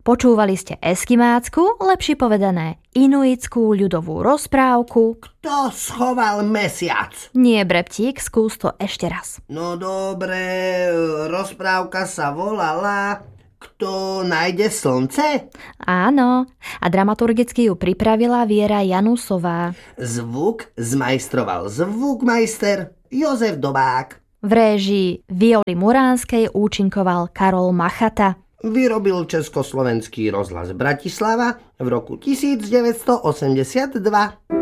Počúvali ste eskimácku, lepšie povedané inuitskú ľudovú rozprávku Kto schoval mesiac? Nie, Breptík, skús to ešte raz. No dobre, rozprávka sa volala Kto nájde slnce? Áno, a dramaturgicky ju pripravila Viera Janusová. Zvuk zmajstroval zvukmajster Jozef Dobák. V réžii Violy Muránskej účinkoval Karol Machata. Vyrobil Československý rozhlas Bratislava v roku 1982.